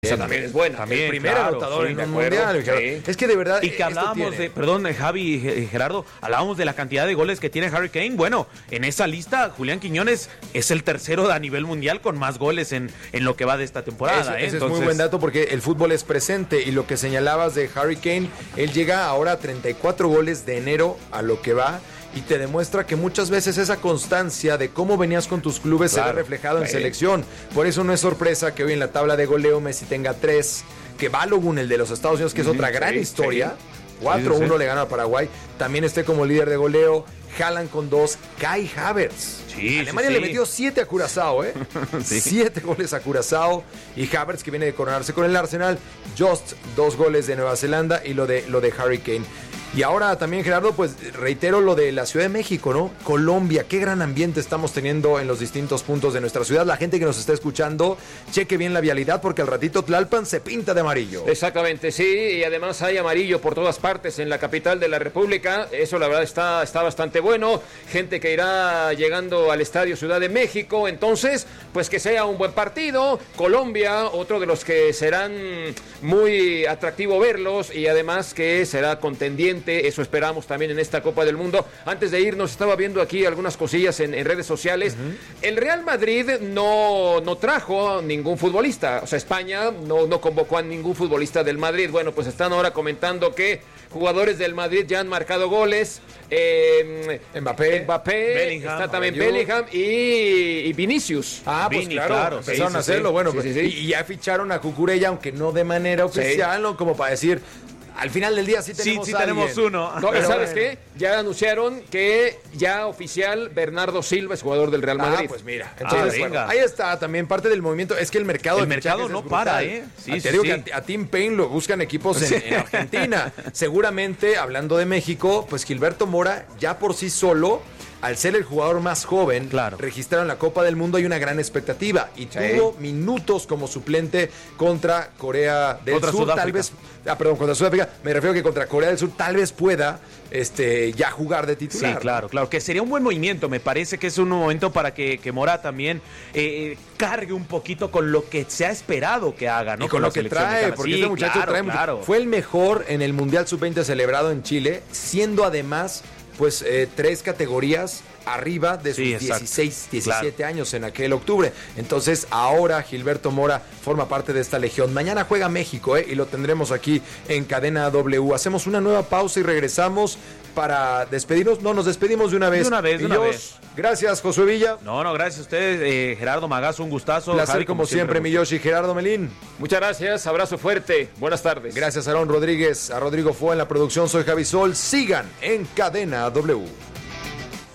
Esa también es buena. También, el primer claro, anotador sí, en de un acuerdo, mundial. sí. Es que de verdad. Y que hablábamos de, perdón, Javi y Gerardo, hablábamos de la cantidad de goles que tiene Harry Kane. Bueno, en esa lista, Julián Quiñones es el tercero a nivel mundial con más goles en lo que va de esta temporada. Ese Entonces, es muy buen dato porque el fútbol es presente. Y lo que señalabas de Harry Kane, él llega ahora a 34 goles de enero a lo que va. Y te demuestra que muchas veces esa constancia de cómo venías con tus clubes se ve reflejado en selección. Por eso no es sorpresa que hoy en la tabla de goleo Messi tenga 3, que Balogun, el de los Estados Unidos, que es otra gran historia, 4-1 le ganó a Paraguay, también esté como líder de goleo. Haaland con 2, Kai Havertz. Alemania le metió 7 a Curazao, 7 goles a Curazao. Y Havertz, que viene de coronarse con el Arsenal. Just 2 goles de Nueva Zelanda y lo de Harry Kane. Y ahora también, Gerardo, pues reitero lo de la Ciudad de México, ¿no? Colombia, qué gran ambiente estamos teniendo en los distintos puntos de nuestra ciudad. La gente que nos está escuchando, cheque bien la vialidad porque al ratito Tlalpan se pinta de amarillo. Exactamente, sí, y además hay amarillo por todas partes en la capital de la República. Eso la verdad está bastante bueno. Gente que irá llegando al Estadio Ciudad de México. Entonces, pues que sea un buen partido. Colombia, otro de los que serán muy atractivo verlos y además que será contendiente. Eso esperamos también en esta Copa del Mundo. Antes de irnos, estaba viendo aquí algunas cosillas en redes sociales. El Real Madrid no trajo ningún futbolista. O sea, España no convocó a ningún futbolista del Madrid. Bueno, pues están ahora comentando que jugadores del Madrid ya han marcado goles. Mbappé, Bellingham, está también Bellingham y Vinicius. Pues claro, empezaron a hacerlo. Bueno, pues, y ya ficharon a Cucurella, aunque no de manera oficial, ¿no? Como para decir, al final del día sí tenemos uno. No, ¿y sabes qué? Ya anunciaron que ya oficial Bernardo Silva es jugador del Real Madrid. Pues mira. Entonces, ahí está también parte del movimiento. Es que el mercado no para, te digo que a Tim Payne lo buscan equipos en Argentina. Seguramente, hablando de México, pues Gilberto Mora ya por sí solo, al ser el jugador más joven, registraron la Copa del Mundo, hay una gran expectativa. Y tuvo minutos como suplente contra Corea del Sur. Sudáfrica. Tal vez, contra Sudáfrica. Me refiero que contra Corea del Sur tal vez pueda ya jugar de titular. Sí, claro, que sería un buen movimiento. Me parece que es un momento para que Mora también cargue un poquito con lo que se ha esperado que haga, ¿no? Y con lo que trae, porque este muchacho trae mucho. Fue el mejor en el Mundial Sub-20 celebrado en Chile, siendo además 3 categorías arriba de sus 16, 17 años en aquel octubre. Entonces ahora Gilberto Mora forma parte de esta legión. Mañana juega México y lo tendremos aquí en Cadena W. Hacemos una nueva pausa y regresamos para despedirnos. No, nos despedimos de una vez. De una vez. Gracias, Josué Villa. No, gracias a ustedes. Gerardo Magazo, un gustazo. Placer Javi, como siempre, mi Yoshi. Gerardo Melín. Muchas gracias, abrazo fuerte. Buenas tardes. Gracias, Aarón Rodríguez. A Rodrigo Fue en la producción. Soy Javi Sol. Sigan en Cadena W.